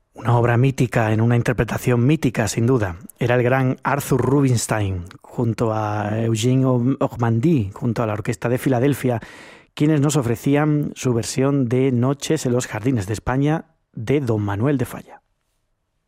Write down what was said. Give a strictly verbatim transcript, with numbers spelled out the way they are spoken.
Una obra mítica en una interpretación mítica, sin duda. Era el gran Arthur Rubinstein, junto a Eugene Ormandy, junto a la Orquesta de Filadelfia, quienes nos ofrecían su versión de Noches en los Jardines de España de Don Manuel de Falla.